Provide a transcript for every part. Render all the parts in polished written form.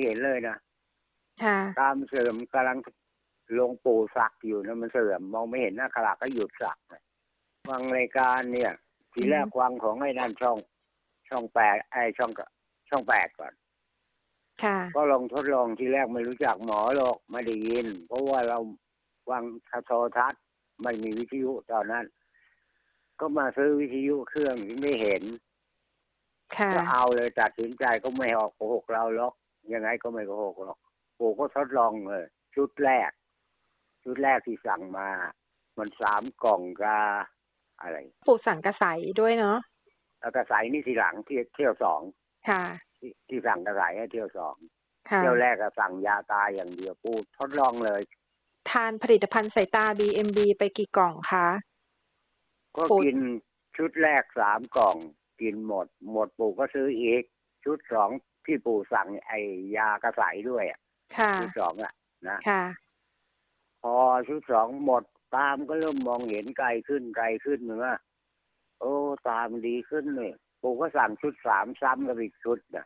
เห็นเลยนะค่ะตามเสื่อมกำลังลงปู่สักอยู่นะมันเสื่อมมองไม่เห็นหน้าขลักก็หยุดสักฟังรายการเนี่ยทีแรกฟังของไอ้นั่นช่องแปดช่องแปดก่อนก็ลองทดลองทีแรกไม่รู้จักหมอหรอกไม่ได้ยินเพราะว่าเราฟังโทรทัศน์ไม่มีวิทยุตอนนั้นก็มาซื้อวิทยุเครื่องที่ไม่เห็นก็เอาเลยตัดสินใจก็ไม่ออกโกหกเราหรอกยังไงก็ไม่โกหกหรอกปู่ก็ทดลองเลยชุดแรกที่สั่งมามัน3 กล่องกาอะไรปู่สั่งกระใสด้วยเนาะแล้วกระใสนี่ทีหลังที่เที่ยว2ค่ะที่สั่งกระใสให้เที่ยว2เที่ยวแรกก็สั่งยาตาอย่างเดียวปู่ทดลองเลยทานผลิตภัณฑ์สายตา BMB ไปกี่กล่องคะก็กินชุดแรก3 กล่องกินหมดปู่ก็ซื้ออีกชุด2ที่ปู่สั่งไอ้ยากระใสด้วยชุด2นะพอชุด2หมดตามก็เริ่มมองเห็นไกลขึ้นเนื้อโอ้ตามดีขึ้นเลยปู่ก็สั่งชุด3ซ้ำกับอีกชุดนะ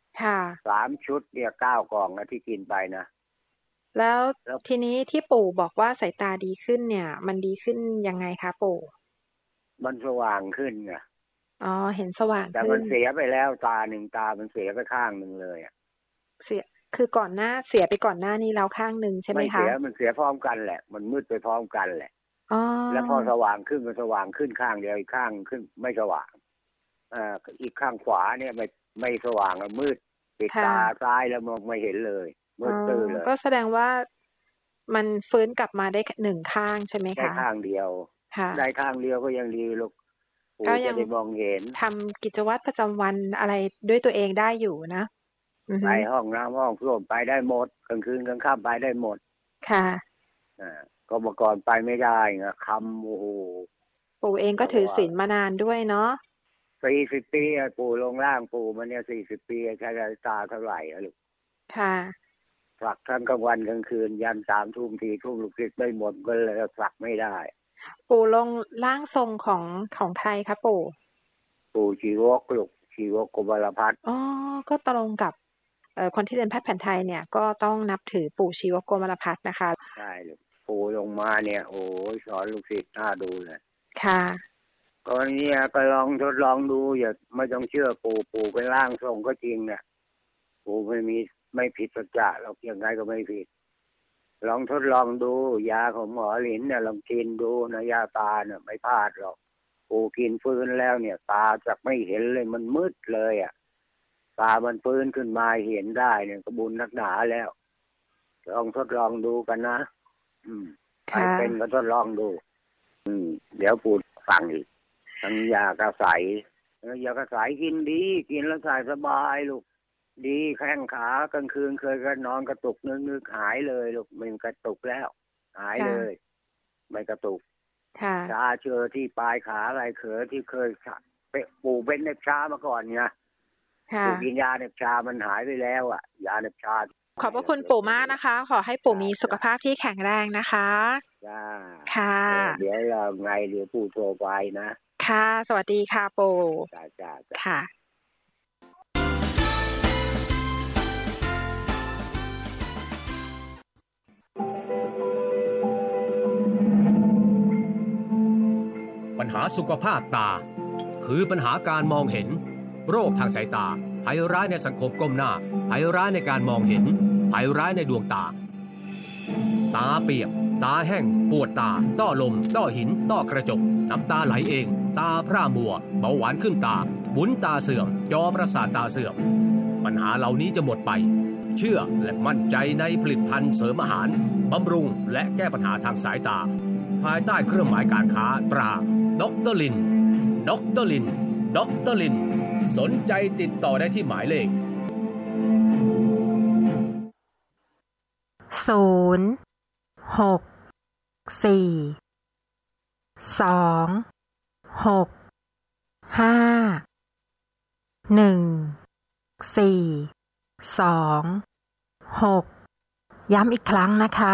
3 ชุดเนี่ย9 กล่องนะที่กินไปนะแล้วทีนี้ที่ปู่บอกว่าสายตาดีขึ้นเนี่ยมันดีขึ้นยังไงคะปู่มันสว่างขึ้นไงอ๋อเห็นสว่างแต่มันเสียไปแล้วตามันเสียไปข้างนึงเลยเสียคือก่อนหน้าเสียไปก่อนหน้านี้แล้วข้างนึงใช่ไหมคะมันเสียพร้อมกันแหละมันมืดไปพร้อมกันแหละแล้วพอสว่างขึ้นมันสว่างขึ้นข้างเดียวอีกข้างขึ้นไม่สว่างอีกข้างขวาเนี่ยไม่สว่างมืดปิดตาซ้ายแล้วมองไม่เห็นเลยมืดตื้อเลยก็แสดงว่ามันฟื้นกลับมาได้1 ข้างใช่ไหมคะได้ข้างเดียวได้ข้างเดียวก็ยังดีลูกก็ยังได้มองเห็นทำกิจวัตรประจำวันอะไรด้วยตัวเองได้อยู่นะไปห้องน้ำห้องส้วมไปได้หมดกลางคืนกลางค่ำไปได้หมดค่ะก็เมื่อก่อนไปไม่ได้ไงคำโอ้โหปู่เองก็ถือศีลมานานด้วยเนาะ 40 ปีปู่ลงล่างปู่มันเนี่ย40 ปีใช้ตาเท่าไหร่ลูกค่ะสักทั้งกลางวันกลางคืนยัน3 ทุ่ม4 ทุ่มลูกศิษย์ไม่หมดก็เลยสักไม่ได้ปู่ลงร่างทรงของใครคะปู่ชีวกลูกชีวกโกบาลพัฒน์อ๋อก็ตรงกับคนที่เรียนแพทย์แผนไทยเนี่ยก็ต้องนับถือปู่ชีวกโกบาลพัฒน์นะคะใช่ลูกปู่ลงมาเนี่ยโอ้ยสอนลูกศิษย์น่าดูเลยค่ะก็เนี่ยก็ลองทดลองดูอย่าไม่ต้องเชื่อปู่เป็นร่างทรงก็จริงเนี่ยปู่ไม่ผิดสัจจะหรอกยังไงก็ไม่ผิดลองทดลองดูยาของหมอหลินเนี่ยลองกินดูนะยาตาเนี่ยไม่พลาดหรอกปู่กินฟื้นแล้วเนี่ยตาจะไม่เห็นเลยมันมืดเลยตามันฟื้นขึ้นมาเห็นได้เนี่ยก็บุญนักหนาแล้วลองทดลองดูกันนะใครเป็นก็ทดลองดูเดี๋ยวปู่สั่งอีกทั้งยากระใสยากระใสกินดีกินแล้วสายสบายลูกดีแข้งขากลางคืนเคยก็นอนกระตุกนึกหายเลยลูกไม่กระตุกแล้วหายเลยไม่กระตุกชาเจอที่ปลายขาอะไรเขอที่เคยปู่เป็นเน็บชามาก่อนไงปู่กินยาเน็บชามันหายไปแล้วยาเน็บชาขอบพระคุณปู่มากนะคะขอให้ปู่มีสุขภาพที่แข็งแรงนะคะค่ะเดี๋ยวปู่โทรไปนะค่ะสวัสดีค่ะปู่จ้าค่ะปัญหาสุขภาพตาคือปัญหาการมองเห็นโรคทางสายตาภัยร้ายในสังคมก้มหน้าภัยร้ายในการมองเห็นภัยร้ายในดวงตาตาเปียกตาแห้งปวดตาต้อลมต้อหินต้อกระจกน้ำตาไหลเองตาพร่ามัวเบาหวานขึ้นตาบุนตาเสื่อมจอประสาทตาเสื่อมปัญหาเหล่านี้จะหมดไปเชื่อและมั่นใจในผลิตภัณฑ์เสริมอาหารบำรุงและแก้ปัญหาทางสายตาภายใต้เครื่องหมายการค้าตราดร.ลินดร.ลินดร.ลินสนใจติดต่อได้ที่หมายเลข 064264142ย้ำอีกครั้งนะคะ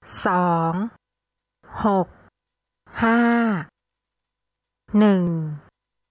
0642651